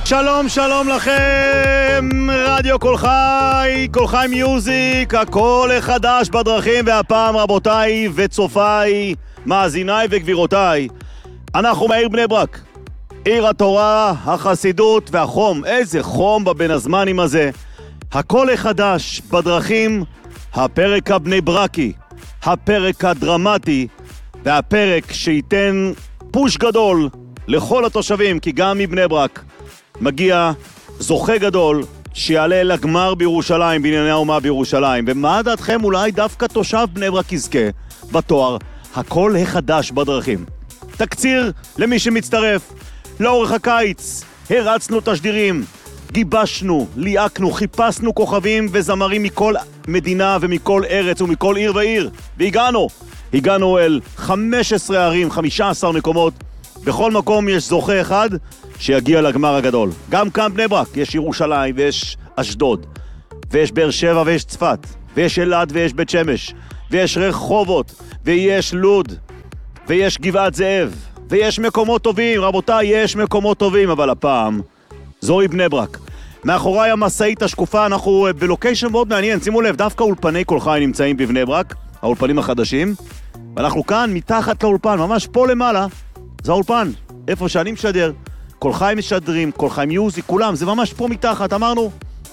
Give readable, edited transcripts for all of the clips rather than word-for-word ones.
שלום, שלום לכם, רדיו כל חי, כל חי מיוזיק, הכל החדש בדרכים, והפעם רבותיי וצופיי, מאזיניי וגבירותיי, אנחנו מהעיר בני ברק, עיר התורה, החסידות והחום, איזה חום בבין הזמנים הזה, הכל החדש בדרכים, הפרק הבני ברקי, הפרק הדרמטי, והפרק שייתן פוש גדול לכל התושבים, כי גם מבני ברק מגיע זוכה גדול שיעלה לגמר בירושלים, בענייני האומה בירושלים. ומה דעתכם? אולי דווקא תושב בני ברק יזכה בתואר הכל החדש בדרכים. תקציר למי שמצטרף. לאורך הקיץ הרצנו תשדירים, גיבשנו, ליעקנו, חיפשנו כוכבים וזמרים מכל מדינה ומכל ארץ ומכל עיר ועיר. והגענו אל 15 ערים, 15 מקומות. בכל מקום יש זוכה אחד שיגיע לגמר הגדול. גם כאן בני ברק, יש ירושלים ויש אשדוד, ויש באר שבע ויש צפת, ויש אלעד ויש בית שמש, ויש רחובות, ויש לוד, ויש גבעת זאב, ויש מקומות טובים, רבותיי, יש מקומות טובים, אבל הפעם זוהי בני ברק. מאחוריי המסעית השקופה, אנחנו בלוקיישן מאוד מעניין, שימו לב, דווקא אולפני כל חי נמצאים בבני ברק, האולפנים החדשים, ואנחנו כאן מתחת לאולפן, ממש פה למעלה, זה האולפן, איפה שאני משדר, כל חי משדרים, כל חי מיוזיק, כולם, זה ממש פה מתחת, אמרנו,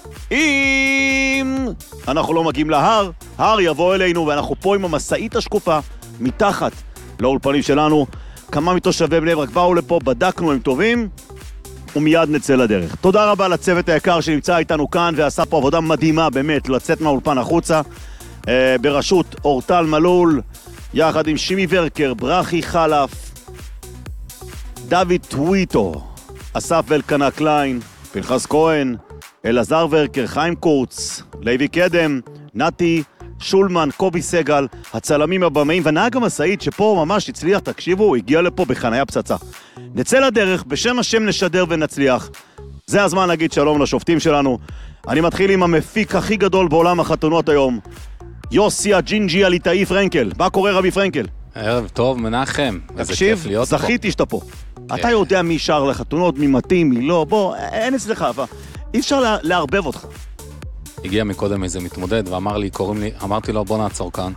אם אנחנו לא מגיעים להר, הר יבוא אלינו, ואנחנו פה עם המסעית השקופה, מתחת לאולפנים שלנו, כמה מתושבי בני ברק באו לפה, בדקנו, הם טובים, ומיד נצא לדרך. תודה רבה לצוות היקר שנמצא איתנו כאן, ועשה פה עבודה מדהימה, באמת, לצאת מהאולפן החוצה, בראשות אורטל מלול, יחד עם שימי ורקר, ברכי חלף, דוד טוויטו, אסף ולקנה קליין, פנחס כהן, אלעזר ורקר, חיים קורץ, לוי קדם, נתי שולמן, קובי סגל, הצלמים הבמאים ונהג המסעית שפה ממש הצליח, תקשיבו, הגיע לפה בחניה פצצה. נצא לדרך, בשם השם נשדר ונצליח. זה הזמן להגיד שלום לשופטים שלנו. אני מתחיל עם המפיק הכי גדול בעולם החתונות היום, יוסי הג'ינג'י הליטאי פרנקל. מה קורה רבי פרנקל? ערב טוב, מנחם. תקשיב, זכיתי שאתה פה. אתה יודע מי שר לחתונות, מי מתאים, מי לא, בוא, אין אצלך, אבל אי אפשר לערבב אותך. הגיע מקודם איזה מתמודד ואמר לי, קוראים לי, אמרתי לו בוא נעצור כאן.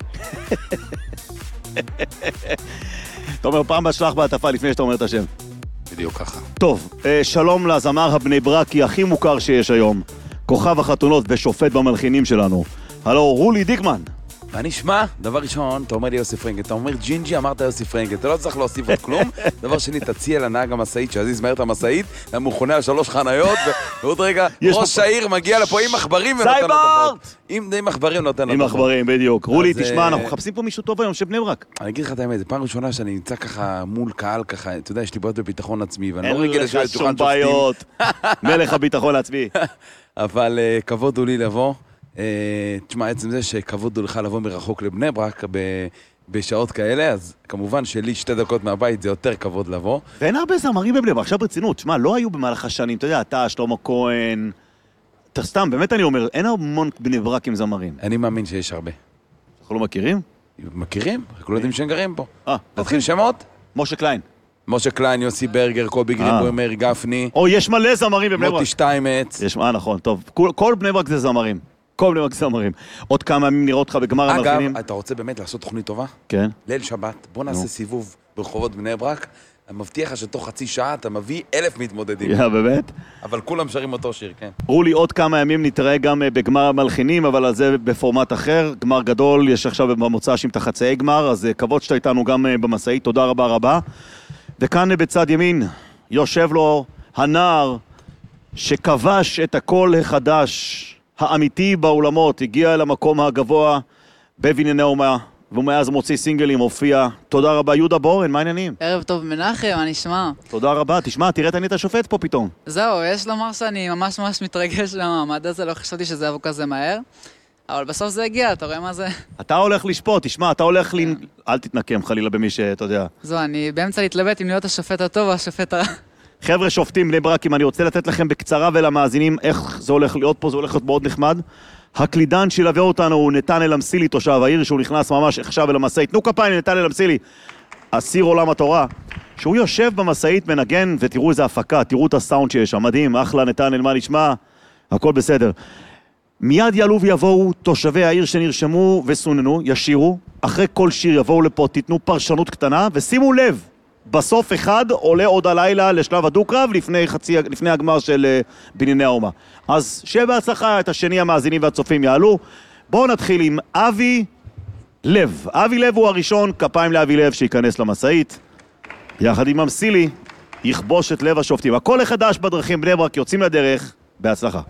אתה אומר, פעם בשלח בעטפה לפני שאתה אומר את השם. בדיוק ככה. טוב, שלום לזמר הבני ברקי הכי מוכר שיש היום, כוכב החתונות ושופט במלחינים שלנו. הלו, רולי דיקמן. מה נשמע? דבר ראשון, אתה אומר לי יוסי פרנקל, אתה אומר ג'ינג'י, אמרת יוסי פרנקל, אתה לא צריך להוסיף עוד כלום. דבר שני, תציע לנהג המסעית, שיזיז מהר את המסעית, הוא חונה על 3 חניות, ועוד רגע, ראש העיר מגיע לפה עם מחברים ונותן לו תפות. עם מחברים נותן לו תפות. עם מחברים, בדיוק. רולי, תשמע, אנחנו מחפשים פה מישהו טוב היום של בני ברק. אני אגיד לך את האמת, זה פעם ראשונה שאני נמצא ככה מול קהל ככה, אתה יודע, יש לי בעיות בביטחון עצמי, ואני לא רגיל לשבת שולחן שופטים. מלך הביטחון העצמי. אבל כבוד הוא לי לבוא. תשמע, עצם זה שכבוד הוא לך לבוא מרחוק לבני ברק בשעות כאלה, אז כמובן שלי 2 דקות מהבית זה יותר כבוד לבוא. ואין הרבה זמרים בבני ברק, עכשיו ברצינות, תשמע, לא היו במהלך השנים, אתה יודע, אתה, שלמה כהן, אתה סתם, באמת אני אומר, אין המון בני ברק עם זמרים. אני מאמין שיש הרבה. אנחנו לא מכירים? מכירים? אנחנו לא יודעים שהם גרים פה. אוקיי. נתחיל שמות? משה קליין. משה קליין, יוסי ברגר, קובי גרינבוים, מאיר גפני. או, יש מלא זמרים בבני ברק. מוטי שטיימץ. נכון, טוב. כל בני ברק זה זמרים. כל בני ברק זה זמרים. עוד כמה ימים נראה אותך בגמר המלחינים. אגב, אתה רוצה באמת לעשות תוכנית טובה? כן. ליל שבת, בוא נעשה סיבוב ברחובות בני ברק. אני מבטיח לך שתוך חצי שעה אתה מביא 1,000 מתמודדים. באמת? אבל כולם שרים אותו שיר, כן. רולי, עוד כמה ימים נתראה גם בגמר המלחינים, אבל על זה בפורמט אחר. גמר גדול, יש עכשיו במוצא עם תחצאי גמר, אז כבוד שאתה איתנו גם במסעית, תודה רבה רבה. וכאן בצד ימין יושב לו הנער שכבש את הכל החדש, האמיתי באולמות, הגיע אל המקום הגבוה בבנייני האומה, ומאז מוציא סינגלים, הופיע. תודה רבה, יהודה בורן, מה העניינים? ערב טוב מנחם, מה נשמע? תודה רבה, תשמע, תראה, אני את השופט פה פתאום. זהו, יש לומר שאני ממש מתרגש מהמעמד הזה, לא חשבתי שזה יבוא כזה מהר, אבל בסוף זה הגיע, אתה רואה מה זה? אתה הולך לשפוט, תשמע, אתה הולך אל תתנקם חלילה במי שאתה יודע. זהו, אני באמצע להתלבט אם להיות השופט הטוב או השופט הרע. חבר'ה שופטים בני ברק, אם אני רוצה לתת לכם בקצרה ולמאזינים איך זה הולך להיות פה, זה הולך להיות מאוד נחמד. הקלידן שילווה אותנו הוא נתנאל אמסילי, תושב העיר, שהוא נכנס ממש עכשיו אל המסעית. תנו כפיים לנתנאל אמסילי, אסיר עולם התורה. שהוא יושב במשאית מנגן, ותראו איזה הפקה, תראו את הסאונד שיש שם, מדהים, אחלה נתנאל, מה נשמע, הכל בסדר. מיד יעלו ויבואו תושבי העיר שנרשמו וסוננו, ישירו, אחרי כל שיר יבואו לפה, תיתנו פרשנות קטנה, ושימו לב, בסוף אחד עולה עוד הלילה לשלב הדו-קרב לפני הגמר של בנייני האומה. אז שיהיה בהצלחה, את השני המאזינים והצופים יעלו. בואו נתחיל עם אבי לב. אבי לב הוא הראשון, כפיים לאבי לב שייכנס למשאית. יחד עם אמסילי, יכבוש את לב השופטים. הכל החדש בדרכים בני ברק, יוצאים לדרך, בהצלחה.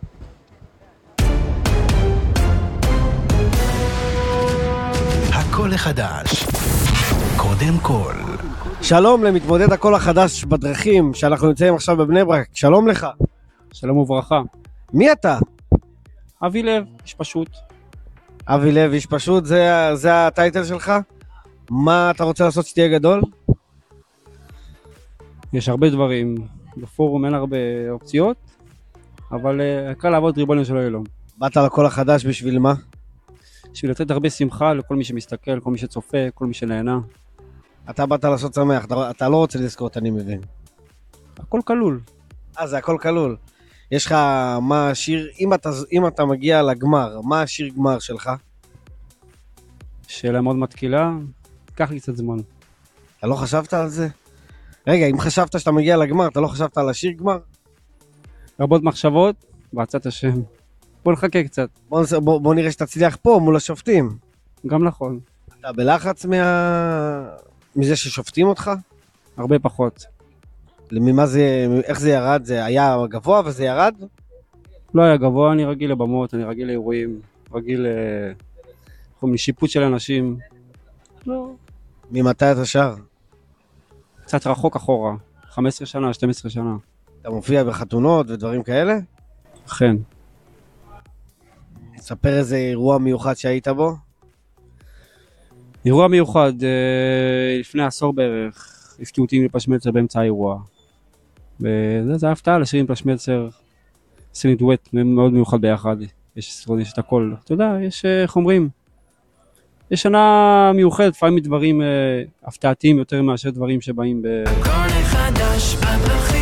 הכל החדש, קודם כל. שלום למתמודד הכל החדש בדרכים, שאנחנו נמצאים עכשיו בבני ברק. שלום לך. שלום וברכה. מי אתה? אבי לב, איש פשוט. אבי לב, איש פשוט, זה הטייטל שלך? מה אתה רוצה לעשות שתהיה גדול? יש הרבה דברים, בפורום אין הרבה אופציות, אבל קל לעבוד ריבונו של עולם. באת לכל החדש בשביל מה? בשביל לתת הרבה שמחה לכל מי שמסתכל, כל מי שצופה, כל מי שנהנה. אתה באת לעשות שמח, אתה לא רוצה לזכות, אני מבין. הכל כלול. זה הכל כלול. יש לך מה השיר, אם אתה מגיע לגמר, מה השיר גמר שלך? שאלה מאוד מתקילה, קח לי קצת זמן. אתה לא חשבת על זה? רגע, אם חשבת שאתה מגיע לגמר, אתה לא חשבת על השיר גמר? רבות מחשבות, בעצת השם. בוא נחכה קצת. בוא נראה שתצליח פה מול השופטים. גם נכון. אתה בלחץ מזה ששופטים אותך? הרבה פחות. איך זה ירד? זה היה גבוה וזה ירד? לא היה גבוה, אני רגיל לבמות, אני רגיל לאירועים, רגיל לשיפוט של אנשים. לא. ממתי אתה שר? קצת רחוק אחורה, 15 שנה, 12 שנה. אתה מופיע בחתונות ודברים כאלה? אכן. תספר איזה אירוע מיוחד שהיית בו? אירוע מיוחד, לפני עשור בערך, הפתיעו אותי עם פשמלצר באמצע האירוע. וזה הפתעה לשיר עם פשמלצר, עשינו דואט מאוד מיוחד ביחד. יש את הכל, אתה יודע, יש, איך אומרים, יש שנה מיוחדת, לפעמים דברים הפתעתיים יותר מאשר דברים שבאים הכל חדש בדרכים.